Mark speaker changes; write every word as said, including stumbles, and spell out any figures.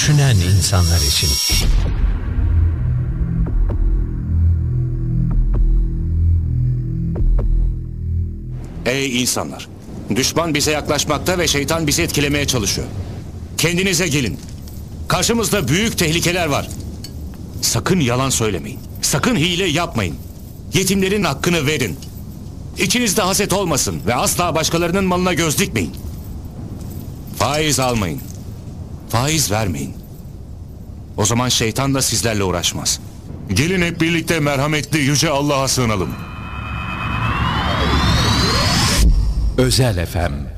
Speaker 1: düşünen insanlar için.
Speaker 2: Ey insanlar! Düşman bize yaklaşmakta ve şeytan bizi etkilemeye çalışıyor. Kendinize gelin. Karşımızda büyük tehlikeler var. Sakın yalan söylemeyin. Sakın hile yapmayın. Yetimlerin hakkını verin. İçinizde haset olmasın ve asla başkalarının malına göz dikmeyin. Faiz almayın. Faiz vermeyin. O zaman şeytan da sizlerle uğraşmaz.
Speaker 3: Gelin hep birlikte merhametli yüce Allah'a sığınalım.
Speaker 4: Özel F M